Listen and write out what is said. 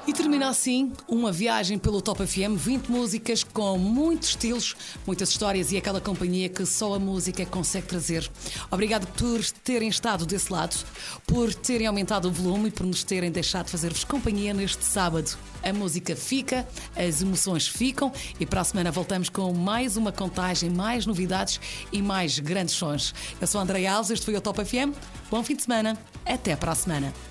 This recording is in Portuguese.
E termina assim uma viagem pelo Top FM, 20 músicas com muitos estilos, muitas histórias e aquela companhia que só a música consegue trazer. Obrigado por terem estado desse lado, por terem aumentado o volume e por nos terem deixado fazer-vos companhia neste sábado. A música fica, as emoções ficam e para a semana voltamos com mais uma contagem, mais novidades e mais grandes sons. Eu sou a Andreia Alves, este foi o Top FM. Bom fim de semana, até para a semana.